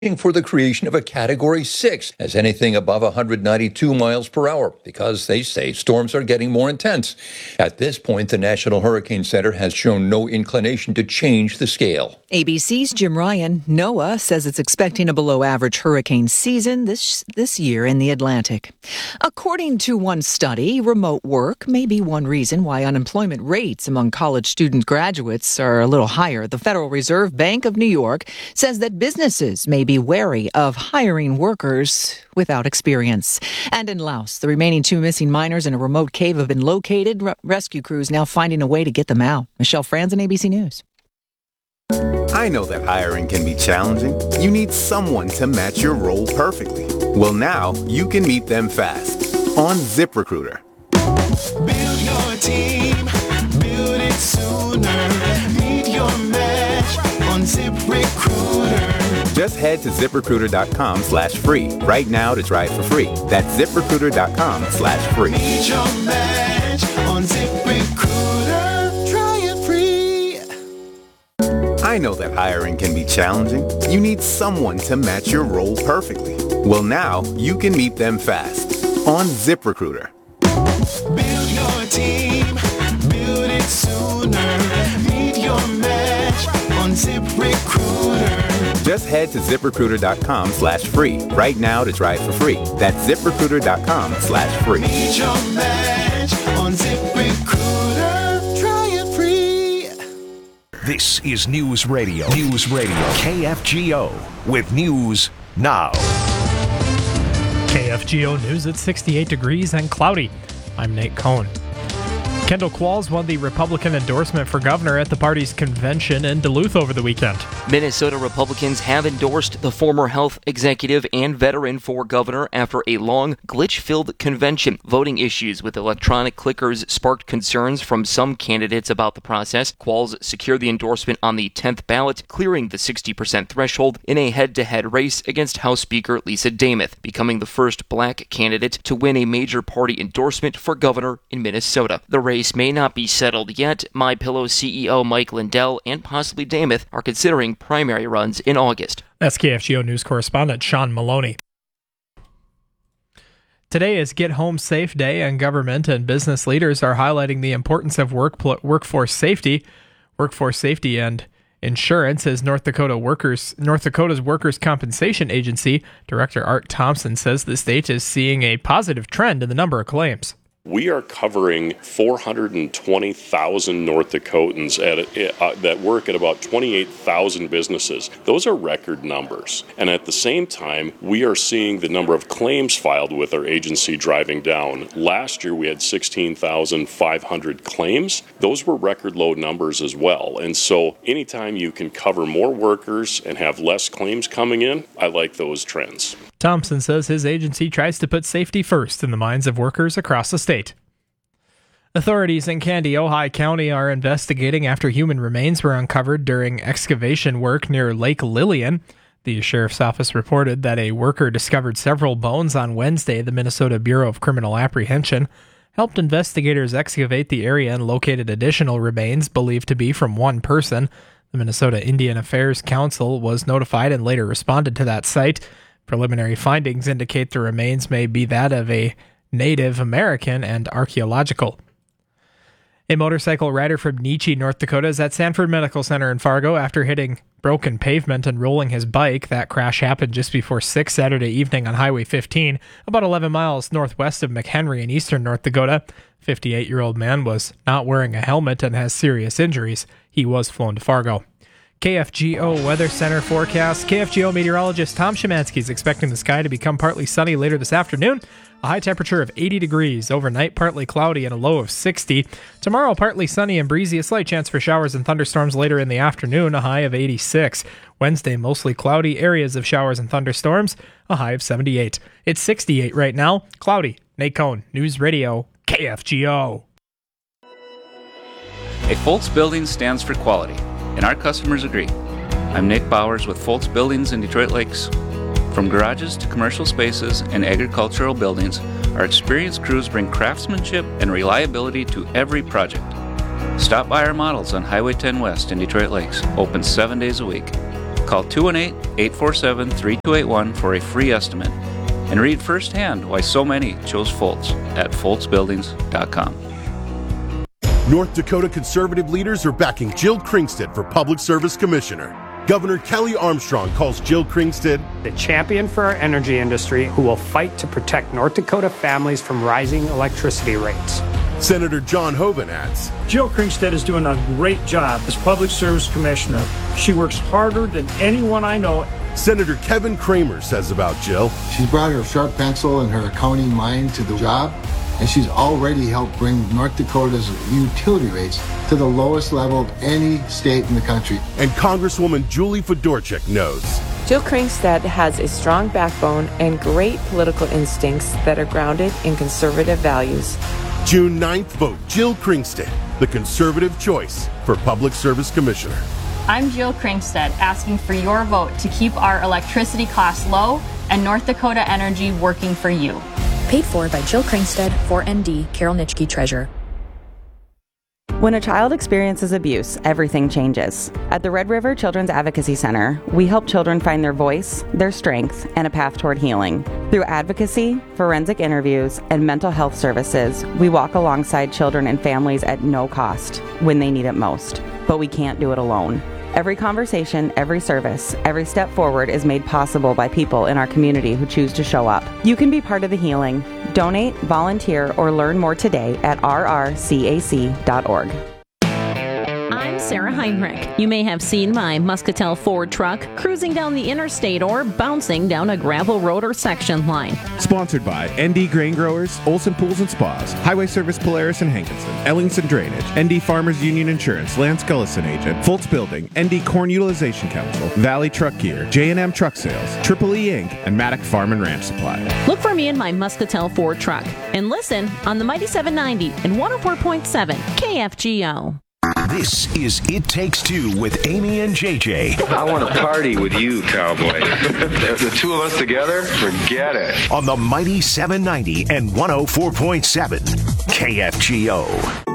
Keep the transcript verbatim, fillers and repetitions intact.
for the creation of a Category six as anything above one hundred ninety-two miles per hour because they say storms are getting more intense. At this point, the National Hurricane Center has shown no inclination to change the scale. A B C's Jim Ryan. NOAA says it's expecting a below-average hurricane season this this year in the Atlantic. According to one study, remote work may be one reason why unemployment rates among college student graduates are a little higher. The Federal Reserve Bank of New York says that businesses may be wary of hiring workers without experience. And in Laos, the remaining two missing miners in a remote cave have been located. Re- rescue crews now finding a way to get them out. Michelle Franzen, A B C News. I know that hiring can be challenging. You need someone to match your role perfectly. Well, now you can meet them fast on ZipRecruiter. Build your team, build it sooner. Meet your match on ZipRecruiter. Just head to ZipRecruiter.com slash free right now to try it for free. That's ZipRecruiter.com slash free. Meet your match on ZipRecruiter. Try it free. I know that hiring can be challenging. You need someone to match your role perfectly. Well, now you can meet them fast on ZipRecruiter. Build your team, build it sooner. Meet your match on ZipRecruiter. Just head to ZipRecruiter.com slash free right now to try it for free. That's ZipRecruiter.com slash free. Meet your match on ZipRecruiter. Try it free. This is News Radio. News Radio. K F G O with News Now. K F G O News at sixty-eight degrees and cloudy. I'm Nate Cohn. Kendall Qualls won the Republican endorsement for governor at the party's convention in Duluth over the weekend. Minnesota Republicans have endorsed the former health executive and veteran for governor after a long, glitch-filled convention. Voting issues with electronic clickers sparked concerns from some candidates about the process. Qualls secured the endorsement on the tenth ballot, clearing the sixty percent threshold in a head-to-head race against House Speaker Lisa Demuth, becoming the first black candidate to win a major party endorsement for governor in Minnesota. The race may not be settled yet. MyPillow C E O Mike Lindell and possibly Demuth are considering primary runs in August. That's K F G O News correspondent Sean Maloney. Today is Get Home Safe Day, and government and business leaders are highlighting the importance of work, workforce safety. Workforce safety and insurance as North Dakota workers, North Dakota's Workers' Compensation Agency Director Art Thompson says the state is seeing a positive trend in the number of claims. We are covering four hundred twenty thousand North Dakotans at, uh, that work at about twenty-eight thousand businesses. Those are record numbers. And at the same time, we are seeing the number of claims filed with our agency driving down. Last year, we had sixteen thousand five hundred claims. Those were record low numbers as well. And so anytime you can cover more workers and have less claims coming in, I like those trends. Thompson says his agency tries to put safety first in the minds of workers across the state. Authorities in Candy, Ojai County are investigating after human remains were uncovered during excavation work near Lake Lillian. The sheriff's office reported that a worker discovered several bones on Wednesday. The Minnesota Bureau of Criminal Apprehension helped investigators excavate the area and located additional remains believed to be from one person. The Minnesota Indian Affairs Council was notified and later responded to that site. Preliminary findings indicate the remains may be that of a Native American and archaeological. A motorcycle rider from Nietzsche, North Dakota, is at Sanford Medical Center in Fargo after hitting broken pavement and rolling his bike. That crash happened just before six Saturday evening on Highway fifteen, about eleven miles northwest of McHenry in eastern North Dakota. fifty-eight-year-old man was not wearing a helmet and has serious injuries. He was flown to Fargo. K F G O Weather Center forecast. K F G O meteorologist Tom Szymanski is expecting the sky to become partly sunny later this afternoon. A high temperature of eighty degrees. Overnight, partly cloudy and a low of sixty. Tomorrow, partly sunny and breezy. A slight chance for showers and thunderstorms later in the afternoon. A high of eighty-six. Wednesday, mostly cloudy. Areas of showers and thunderstorms. A high of seventy-eight. It's sixty-eight right now. Cloudy. Nate Cohn, News Radio, K F G O. A Foltz Building stands for quality, and our customers agree. I'm Nick Bowers with Foltz Buildings in Detroit Lakes. From garages to commercial spaces and agricultural buildings, our experienced crews bring craftsmanship and reliability to every project. Stop by our models on Highway ten West in Detroit Lakes, open seven days a week. Call two one eight, eight four seven, three two eight one for a free estimate and read firsthand why so many chose Foltz at foltz buildings dot com. North Dakota conservative leaders are backing Jill Kringstad for Public Service Commissioner. Governor Kelly Armstrong calls Jill Kringstad the champion for our energy industry who will fight to protect North Dakota families from rising electricity rates. Senator John Hoeven adds, Jill Kringstad is doing a great job as Public Service Commissioner. She works harder than anyone I know. Senator Kevin Kramer says about Jill, she's brought her sharp pencil and her accounting mind to the job, and she's already helped bring North Dakota's utility rates to the lowest level of any state in the country. And Congresswoman Julie Fedorchak knows Jill Kringstad has a strong backbone and great political instincts that are grounded in conservative values. June ninth, vote Jill Kringstad, the conservative choice for Public Service Commissioner. I'm Jill Kringstad, asking for your vote to keep our electricity costs low and North Dakota Energy working for you. Paid for by Jill Kringstad, four N D, Carol Nitschke, Treasurer. When a child experiences abuse, everything changes. At the Red River Children's Advocacy Center, we help children find their voice, their strength, and a path toward healing. Through advocacy, forensic interviews, and mental health services, we walk alongside children and families at no cost when they need it most. But we can't do it alone. Every conversation, every service, every step forward is made possible by people in our community who choose to show up. You can be part of the healing. Donate, volunteer, or learn more today at r r c a c dot org. I'm Sarah Heinrich. You may have seen my Muscatel Ford truck cruising down the interstate or bouncing down a gravel road or section line. Sponsored by N D Grain Growers, Olson Pools and Spas, Highway Service Polaris and Hankinson, Ellingson Drainage, N D Farmers Union Insurance, Lance Gullison Agent, Foltz Building, N D Corn Utilization Council, Valley Truck Gear, J and M Truck Sales, Triple E Incorporated, and Maddock Farm and Ranch Supply. Look for me in my Muscatel Ford truck and listen on the Mighty seven ninety and one oh four point seven K F G O. This is It Takes Two with Amy and J J. I want to party with you, cowboy. The two of us together, forget it. On the Mighty seven ninety and one oh four point seven K F G O.